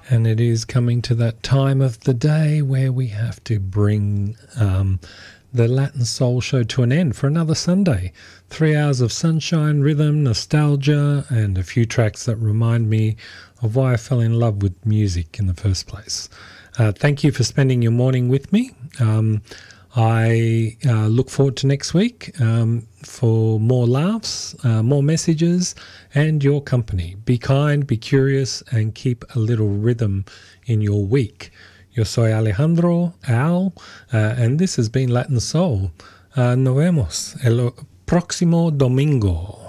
And it is coming to that time of the day where we have to bring the Latin Soul Show to an end for another Sunday. 3 hours of sunshine, rhythm, nostalgia, and a few tracks that remind me of why I fell in love with music in the first place. Thank you for spending your morning with me. I look forward to next week for more laughs, more messages, and your company. Be kind, be curious, and keep a little rhythm in your week. Yo soy Alejandro, Al, and this has been Latin Soul. Nos vemos el próximo domingo.